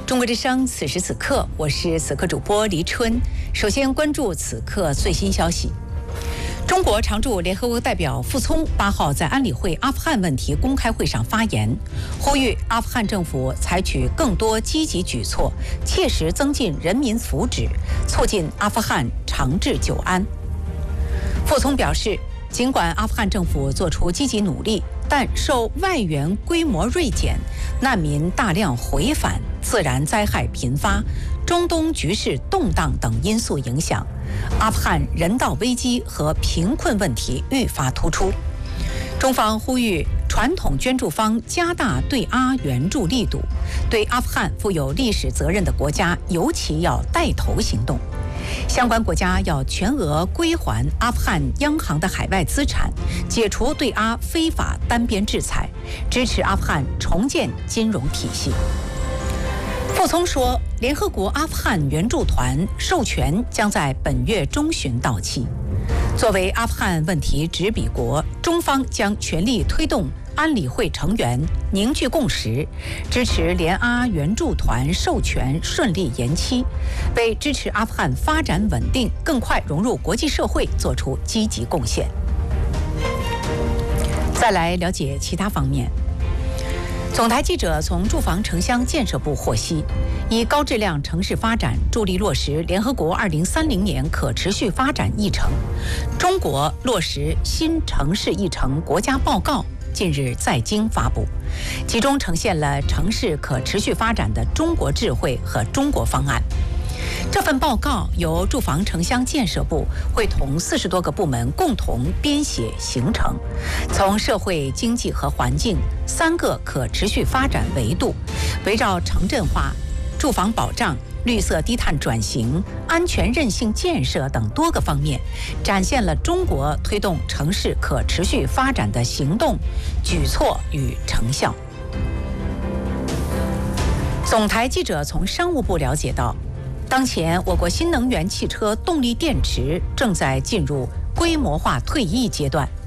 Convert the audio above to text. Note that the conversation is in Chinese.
中国之声，此时此刻，我是此刻主播黎春。首先关注此刻最新消息。中国常驻联合国代表傅聪8号在安理会阿富汗问题公开会上发言，呼吁阿富汗政府采取更多积极举措，切实增进人民福祉，促进阿富汗长治久安。傅聪表示，尽管阿富汗政府做出积极努力，但受外援规模锐减、难民大量回返、自然灾害频发、中东局势动荡等因素影响，阿富汗人道危机和贫困问题愈发突出。中方呼吁传统捐助方加大对阿援助力度，对阿富汗负有历史责任的国家尤其要带头行动。相关国家要全额归还阿富汗央行的海外资产，解除对阿非法单边制裁，支持阿富汗重建金融体系。傅聪说，联合国阿富汗援助团授权将在本月中旬到期。作为阿富汗问题执笔国，中方将全力推动安理会成员凝聚共识，支持联阿援助团授权顺利延期，为支持阿富汗发展稳定、更快融入国际社会做出积极贡献。再来了解其他方面。总台记者从住房城乡建设部获悉，以高质量城市发展助力落实联合国2030年可持续发展议程，中国落实新城市议程国家报告近日在京发布，其中呈现了城市可持续发展的中国智慧和中国方案。这份报告由住房城乡建设部会同40多个部门共同编写形成，从社会、经济和环境3个可持续发展维度，围绕城镇化、住房保障、绿色低碳转型、安全韧性建设等多个方面，展现了中国推动城市可持续发展的行动、举措与成效。总台记者从商务部了解到，当前我国新能源汽车动力电池正在进入规模化退役阶段，